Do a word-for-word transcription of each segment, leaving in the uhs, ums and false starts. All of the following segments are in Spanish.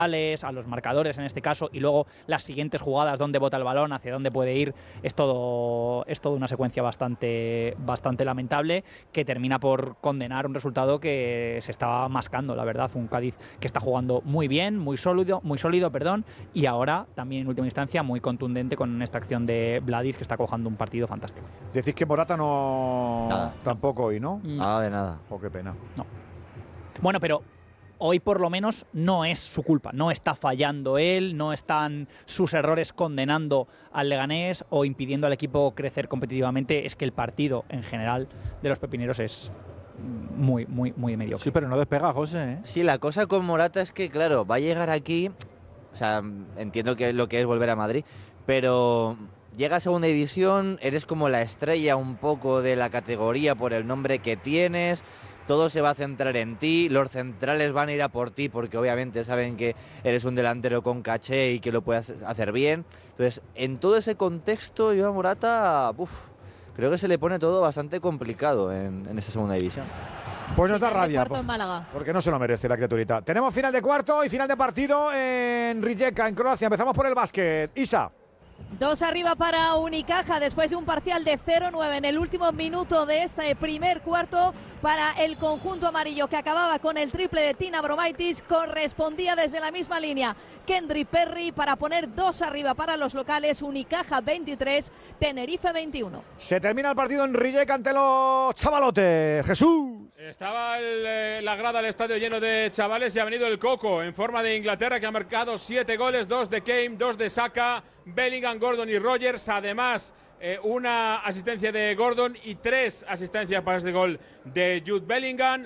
a los marcadores en este caso, y luego las siguientes jugadas, dónde bota el balón, hacia dónde puede ir, es todo, es todo una secuencia bastante, bastante lamentable, que termina por condenar un resultado que se estaba mascando, la verdad. Un Cádiz que está jugando muy bien, muy sólido, muy sólido, perdón, y ahora también en última instancia muy contundente con esta acción de Vladic, que está cojando un partido fantástico. Decís que Morata no Nada. tampoco hoy, ¿no? Nada de nada. Oh, qué pena. No. Bueno, pero hoy por lo menos no es su culpa, no está fallando él, no están sus errores condenando al Leganés o impidiendo al equipo crecer competitivamente. Es que el partido en general de los pepineros es muy, muy, muy mediocre. Sí, pero no despega, José, ¿eh? Sí, la cosa con Morata es que, claro, va a llegar aquí, o sea, entiendo que lo que es volver a Madrid, pero llega a segunda división, eres como la estrella un poco de la categoría por el nombre que tienes. Todo se va a centrar en ti, los centrales van a ir a por ti porque obviamente saben que eres un delantero con caché y que lo puedes hacer bien. Entonces, en todo ese contexto, yo a Morata, uf, creo que se le pone todo bastante complicado en, en esta segunda división. Pues nos da Final de rabia, cuarto en Málaga. porque no se lo merece la criaturita. Tenemos final de cuarto y final de partido en Rijeka, en Croacia. Empezamos por el básquet. Isa. Dos arriba para Unicaja después de un parcial de cero nueve en el último minuto de este primer cuarto para el conjunto amarillo, que acababa con el triple de Tina Abromaitis. Correspondía desde la misma línea Kendry Perry para poner dos arriba para los locales. Unicaja veintitrés, Tenerife veintiuno. Se termina el partido en Rijeka ante los chavalotes. Jesús. Estaba el, eh, la grada del estadio lleno de chavales y ha venido el Coco en forma de Inglaterra, que ha marcado siete goles, dos de Kane, dos de Saka, Bellingham, Gordon y Rogers. Además, eh, una asistencia de Gordon y tres asistencias para este gol de Jude Bellingham.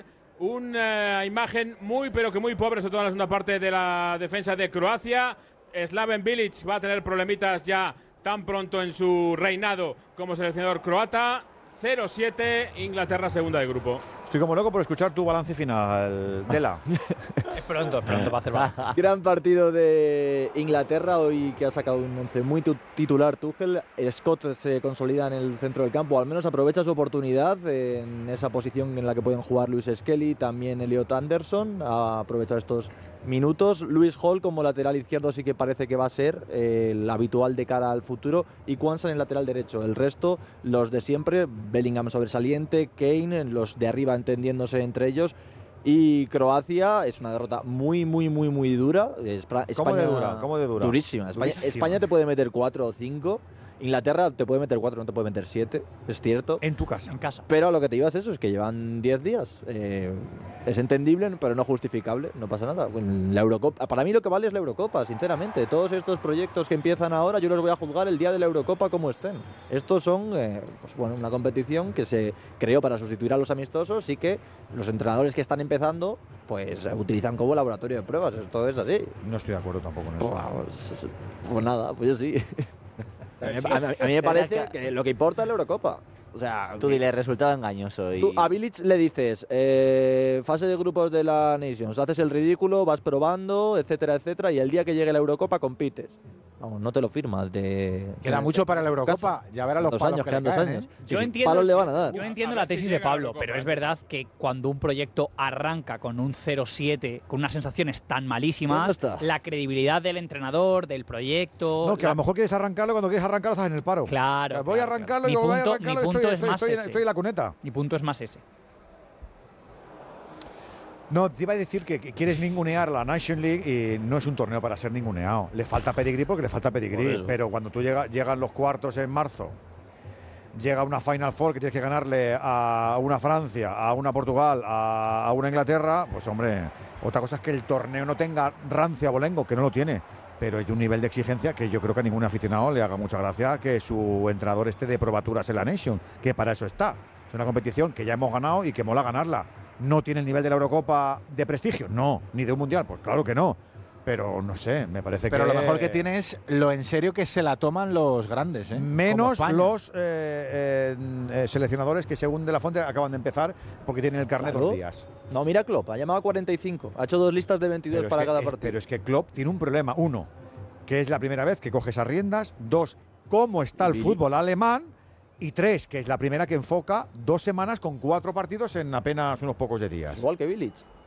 Una imagen muy, pero que muy pobre, sobre todo en la segunda parte de la defensa de Croacia. Slaven Bilic va a tener problemitas ya tan pronto en su reinado como seleccionador croata. cero siete, Inglaterra segunda de grupo. Estoy como loco por escuchar tu balance final, Dela. Es pronto, es pronto para hacer balance. Gran partido de Inglaterra hoy, que ha sacado un once muy titular Tuchel. Scott se consolida en el centro del campo, al menos aprovecha su oportunidad en esa posición en la que pueden jugar Luis Skelly, también Elliot Anderson, a aprovechar estos minutos. Luis Hall como lateral izquierdo sí que parece que va a ser eh, el habitual de cara al futuro, y Kwanza en el lateral derecho. El resto, los de siempre, Bellingham sobresaliente, Kane, los de arriba entendiéndose entre ellos. Y Croacia es una derrota muy, muy, muy, muy dura. España, ¿Cómo de dura? ¿Cómo de dura? Durísima. España, Durísima. España te puede meter cuatro o cinco. Inglaterra te puede meter cuatro, no te puede meter siete, es cierto. En tu casa. En casa. Pero a lo que te ibas eso es que llevan diez días. Eh, es entendible, pero no justificable, no pasa nada. La Eurocopa, para mí lo que vale es la Eurocopa, sinceramente. Todos estos proyectos que empiezan ahora, yo los voy a juzgar el día de la Eurocopa como estén. Estos son, eh, pues bueno, una competición que se creó para sustituir a los amistosos y que los entrenadores que están empezando, pues utilizan como laboratorio de pruebas. Esto es así. No estoy de acuerdo tampoco en eso. Pues, pues nada, pues yo sí. A mí, a mí- a mí me parece que lo que importa es la Eurocopa. O sea, Tú dile, resultado engañoso. Y... tú a Bilic le dices, eh, fase de grupos de la Nations, haces el ridículo, vas probando, etcétera, etcétera, y el día que llegue la Eurocopa compites. Vamos, no te lo firmas. De, Queda de- mucho para la Eurocopa. casa. Ya verás los Dos palos años, que le quedan dos caen, años. ¿eh? Sí, Yo sí, entiendo, palos le van a dar. yo entiendo A la ver si tesis llega de la Pablo, Eurocopa, pero es ¿eh? verdad que cuando un proyecto arranca con un cero siete, con unas sensaciones tan ¿Dónde malísimas, está? la credibilidad del entrenador, del proyecto… No, que a la- lo mejor quieres arrancarlo, cuando quieres arrancarlo estás en el paro. Claro, Voy a claro, arrancarlo claro. y Mi voy a punto- arrancarlo mi y punto estoy, es estoy, más estoy, ese. estoy en la cuneta. Mi punto es más ese. No, te iba a decir que, que quieres ningunear la Nation League y no es un torneo para ser ninguneado. Le falta pedigrí porque le falta Por pedigrí. eso. Pero cuando tú llega, llegan los cuartos en marzo, llega una Final Four que tienes que ganarle a una Francia, a una Portugal, a, a una Inglaterra, pues hombre, otra cosa es que el torneo no tenga rancia bolengo, que no lo tiene. Pero es de un nivel de exigencia que yo creo que a ningún aficionado le haga mucha gracia que su entrenador esté de probaturas en la Nation, que para eso está. Es una competición que ya hemos ganado y que mola ganarla. ¿No tiene el nivel de la Eurocopa de prestigio? No. ¿Ni de un Mundial? Pues claro que no. Pero no sé, me parece Pero que… lo mejor que tiene es lo en serio que se la toman los grandes, ¿eh? Como Menos España. los eh, eh, eh, seleccionadores que, según De La Fuente, acaban de empezar porque tienen el carnet Claro. dos días. No, mira Klopp, ha llamado a cuarenta y cinco. Ha hecho dos listas de veintidós Pero es para que cada es- partido. Pero es que Klopp tiene un problema. Uno, que es la primera vez que coge esas riendas. Dos, cómo está el Bilic. fútbol alemán. Y tres, que es la primera que enfoca dos semanas con cuatro partidos en apenas unos pocos de días. Igual que Bilic.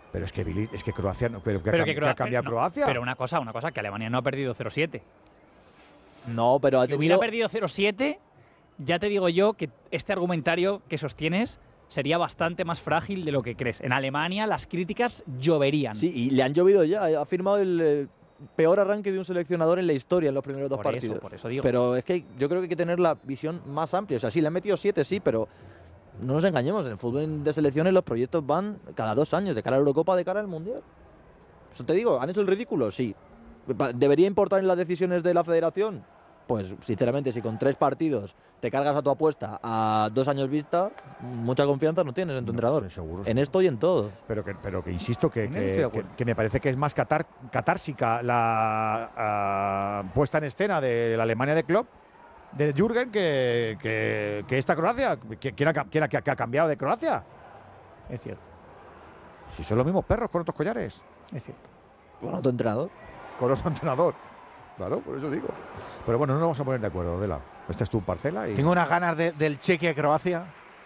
Pero es que, Billy, es que Croacia, no, pero, que, pero ha, que, que ha cambiado no, Croacia. Pero una cosa, una cosa, que Alemania no ha perdido cero siete. No, pero ha Si tenido… hubiera perdido cero siete, ya te digo yo que este argumentario que sostienes sería bastante más frágil de lo que crees. En Alemania las críticas lloverían. Sí, y le han llovido ya. Ha firmado el eh, peor arranque de un seleccionador en la historia en los primeros dos por partidos. Eso, por eso digo. Pero es que yo creo que hay que tener la visión más amplia. O sea, sí, le han metido siete, sí, pero no nos engañemos. En el fútbol de selecciones los proyectos van cada dos años, de cara a la Eurocopa, de cara al Mundial. Eso te digo, ¿han hecho el ridículo? Sí. ¿Debería importar en las decisiones de la federación? Pues, sinceramente, si con tres partidos te cargas a tu apuesta a dos años vista, mucha confianza no tienes en tu No, entrenador. sí, seguro, en seguro. esto y en todo. Pero que, pero que insisto, que, En eso que, estoy de que, acuerdo. que me parece que es más catar, catársica la ah, puesta en escena de la Alemania de Klopp, de Jürgen, que, que, que esta Croacia. ¿Quién ha, quién ha- que ha cambiado de Croacia? Es cierto, Si son los mismos perros con otros collares, es cierto. Bueno, tu entrenador. con otro entrenador. Claro, por eso digo. Pero bueno, no nos vamos a poner de acuerdo, Dela. Esta es tu parcela y… Tengo unas ganas de- del Chequia-Croacia.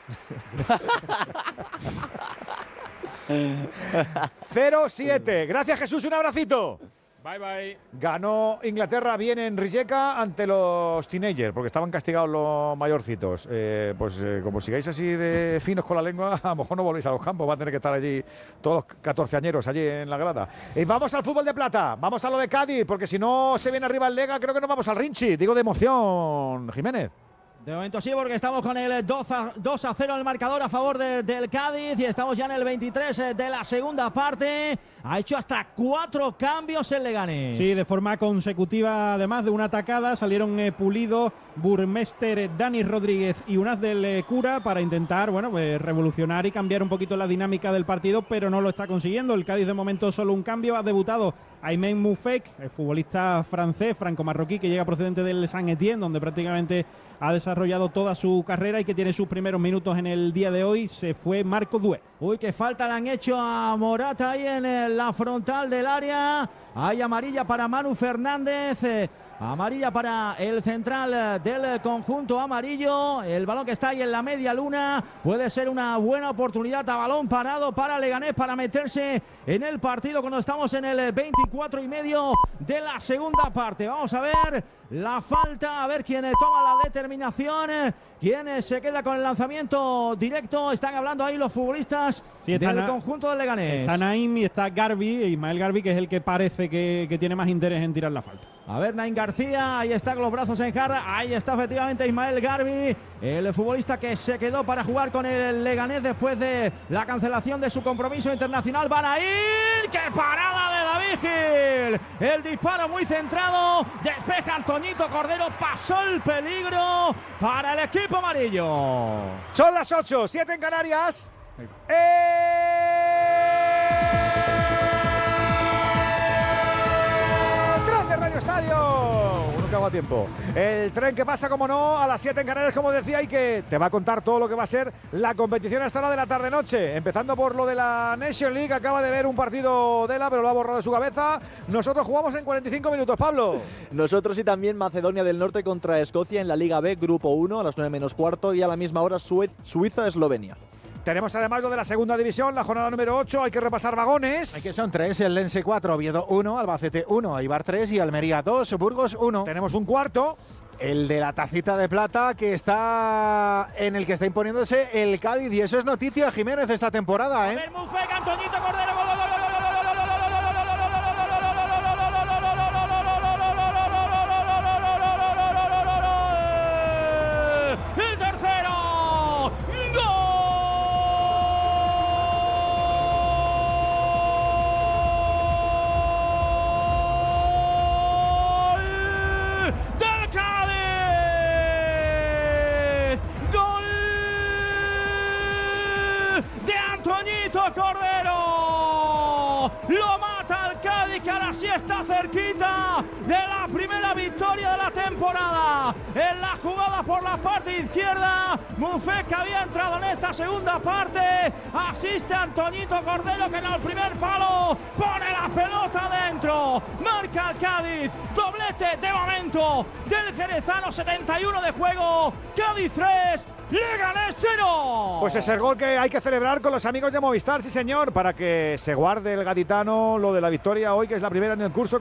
cero siete. Gracias, Jesús. Un abracito. Bye, bye. Ganó Inglaterra bien en Rijeka ante los teenagers, porque estaban castigados los mayorcitos. Eh, pues eh, como sigáis así de finos con la lengua, a lo mejor no volvéis a los campos, va a tener que estar allí todos los catorceañeros allí en la grada. Y vamos al fútbol de plata, vamos a lo de Cádiz, porque si no se viene arriba el Lega, creo que nos vamos al Rinchi. Digo de emoción, Jiménez. De momento sí, porque estamos con el dos a cero el marcador a favor de, del Cádiz y estamos ya en el veintitrés de la segunda parte. Ha hecho hasta cuatro cambios el Leganés. Sí, de forma consecutiva, además de una atacada, salieron eh, Pulido, Burmester, Dani Rodríguez y Unaz del eh, Cura para intentar, bueno, pues, revolucionar y cambiar un poquito la dinámica del partido, pero no lo está consiguiendo. El Cádiz de momento solo un cambio. Ha debutado Aymen Moufek, el futbolista francés, franco-marroquí, que llega procedente del Saint-Étienne, donde prácticamente ha desarrollado toda su carrera y que tiene sus primeros minutos en el día de hoy. Se fue Marco Dué. Uy, qué falta le han hecho a Morata ahí en el- la frontal del área. Hay amarilla para Manu Fernández. eh, Amarilla para el central del conjunto amarillo. El balón que está ahí en la media luna puede ser una buena oportunidad a balón parado para Leganés para meterse en el partido cuando estamos en el veinticuatro y medio de la segunda parte. Vamos a ver la falta, a ver quién toma la determinación, quién se queda con el lanzamiento directo. Están hablando ahí los futbolistas Sí, están del a- conjunto del Leganés. Está Naim y está Garbi, Ismael Garbi, que es el que parece que, que tiene más interés en tirar la falta. A ver, Nain García, ahí está con los brazos en jarra, ahí está efectivamente Ismael Garbi, el futbolista que se quedó para jugar con el Leganés después de la cancelación de su compromiso internacional. Van a ir, ¡qué parada de David Gil! El disparo muy centrado, despeja Antoñito Cordero, pasó el peligro para el equipo amarillo. Son las ocho, siete en Canarias. El tren de Radio Estadio. Uno que va a tiempo. El tren que pasa, como no, a las siete en Canarias, como decía, y que te va a contar todo lo que va a ser la competición hasta la de la tarde-noche. Empezando por lo de la Nation League. Acaba de ver un partido de la, pero lo ha borrado de su cabeza. Nosotros jugamos en cuarenta y cinco minutos, Pablo. Nosotros y también Macedonia del Norte contra Escocia en la Liga B, Grupo uno, a las nueve menos cuarto, y a la misma hora Sue- Suiza-Eslovenia. Tenemos además lo de la segunda división, la jornada número ocho. Hay que repasar vagones. Aquí son tres, el Lense cuatro, Oviedo uno, Albacete uno, Eibar tres y Almería dos, Burgos uno. Tenemos un cuarto. El de la tacita de plata que está en el que está imponiéndose el Cádiz, y eso es noticia, Jiménez, esta temporada, A ¿eh? ver, Mufek, Antoñito Cordero, gol, gol, gol, gol, gol, gol, gol, gol, gol, gol, el tercero, gol del Cádiz, gol de Antoñito Cordero, lo mata el Cádiz, que ahora sí está cerquita Mufeca de la primera victoria de la temporada. En la jugada por la parte izquierda, Mufeca había entrado en esta segunda parte. Asiste Antoñito Cordero, que en el primer palo pone la pelota dentro. Marca el Cádiz. Doblete de momento del jerezano, setenta y uno de juego. Cádiz tres, Leganés cero. Pues es el gol que hay que celebrar con los amigos de Movistar, sí señor, para que se guarde el gaditano lo de la victoria hoy, que es la primera en el curso.